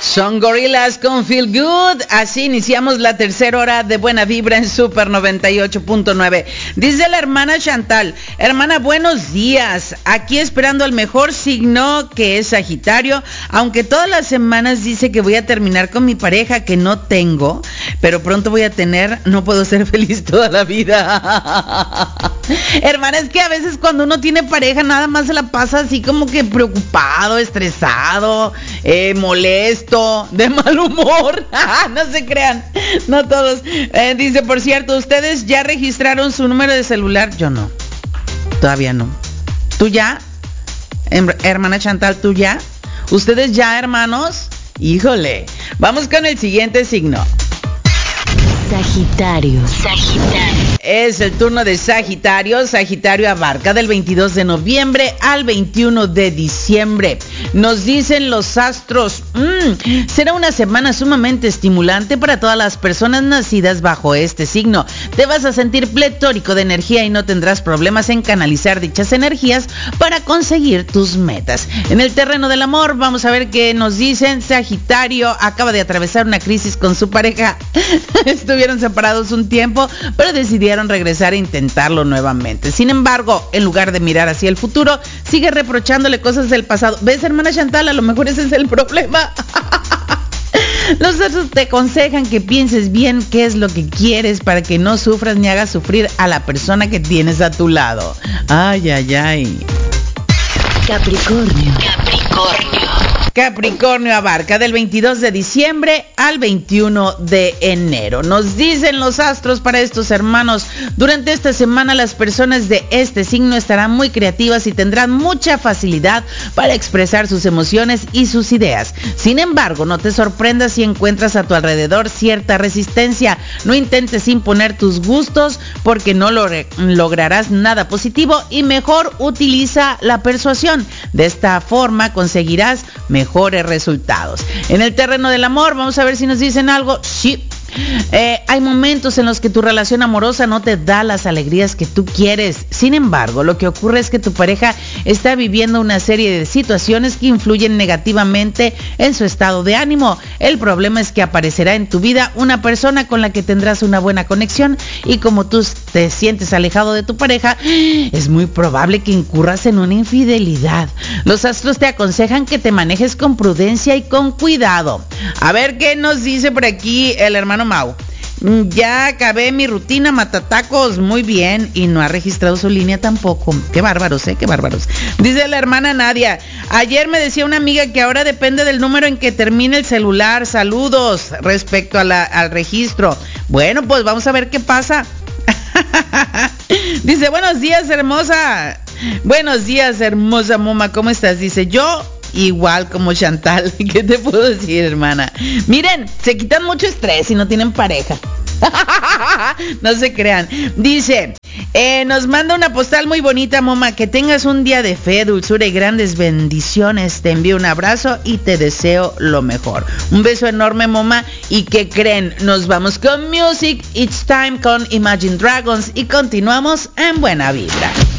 Son Gorillaz con Feel Good. Así iniciamos la tercera hora de Buena Vibra en Super 98.9. Dice la hermana Chantal: hermana, buenos días. Aquí esperando al mejor signo, que es Sagitario. Aunque todas las semanas dice que voy a terminar con mi pareja, que no tengo, pero pronto voy a tener. No puedo ser feliz toda la vida. Hermana, es que a veces cuando uno tiene pareja nada más se la pasa así como que preocupado, estresado, molesto, de mal humor. No se crean, no todos. Dice, por cierto, ¿ustedes ya registraron su número de celular? Yo no, todavía no. ¿Tú ya? Hermana Chantal, ¿tú ya? ¿Ustedes ya, hermanos? Híjole, vamos con el siguiente signo. Sagitario. Es el turno de Sagitario. Sagitario abarca del 22 de noviembre al 21 de diciembre. Nos dicen los astros, será una semana sumamente estimulante para todas las personas nacidas bajo este signo. Te vas a sentir pletórico de energía y no tendrás problemas en canalizar dichas energías para conseguir tus metas. En el terreno del amor, vamos a ver qué nos dicen. Sagitario acaba de atravesar una crisis con su pareja. Estuvieron separados un tiempo, pero decidieron regresar e intentarlo nuevamente. Sin embargo, en lugar de mirar hacia el futuro, sigue reprochándole cosas del pasado. ¿Ves, hermana Chantal? A lo mejor ese es el problema. Los astros te aconsejan que pienses bien qué es lo que quieres para que no sufras ni hagas sufrir a la persona que tienes a tu lado. Ay, ay, ay. Capricornio abarca del 22 de diciembre al 21 de enero. Nos dicen los astros para estos hermanos: durante esta semana las personas de este signo estarán muy creativas y tendrán mucha facilidad para expresar sus emociones y sus ideas. Sin embargo, no te sorprendas si encuentras a tu alrededor cierta resistencia. No intentes imponer tus gustos porque no lograrás nada positivo, y mejor utiliza la persuasión. De esta forma conseguirás mejores resultados. En el terreno del amor, vamos a ver si nos dicen algo. Sí. Hay momentos en los que tu relación amorosa no te da las alegrías que tú quieres. Sin embargo, lo que ocurre es que tu pareja está viviendo una serie de situaciones que influyen negativamente en su estado de ánimo. El problema es que aparecerá en tu vida una persona con la que tendrás una buena conexión, y como tú te sientes alejado de tu pareja, es muy probable que incurras en una infidelidad. Los astros te aconsejan que te manejes con prudencia y con cuidado. A ver qué nos dice por aquí el hermano Mau. Ya acabé mi rutina matatacos. Muy bien. Y no ha registrado su línea tampoco. Qué bárbaros, qué bárbaros. Dice la hermana Nadia: ayer me decía una amiga que ahora depende del número en que termine el celular. Saludos respecto a al registro. Bueno, pues vamos a ver qué pasa. Dice: buenos días, hermosa. Buenos días, hermosa Moma. ¿Cómo estás? Dice: yo igual como Chantal. ¿Qué te puedo decir, hermana? Miren, se quitan mucho estrés si no tienen pareja. No se crean. Dice, nos manda una postal muy bonita, Moma. Que tengas un día de fe, dulzura y grandes bendiciones. Te envío un abrazo y te deseo lo mejor. Un beso enorme, Moma. ¿Y qué creen? Nos vamos con music. It's time con Imagine Dragons y continuamos en Buena Vibra.